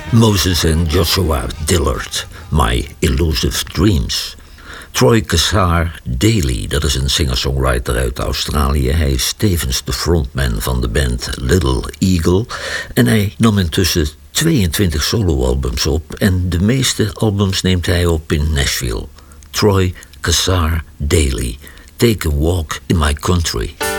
Moses en Joshua Dillard, My Elusive Dreams. Troy Cassar Daly, dat is een singer-songwriter uit Australië. Hij is tevens de frontman van de band Little Eagle. En hij nam intussen 22 soloalbums op. En de meeste albums neemt hij op in Nashville. Troy Cassar Daly, Take a Walk in My Country.